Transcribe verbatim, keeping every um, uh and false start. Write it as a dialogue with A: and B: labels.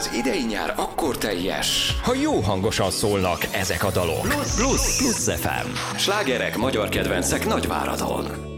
A: Az idei nyár akkor teljes,
B: ha jó hangosan szólnak ezek a dalok.
A: Plusz, plusz, plusz ef em. Slágerek, magyar kedvencek Nagyváradon.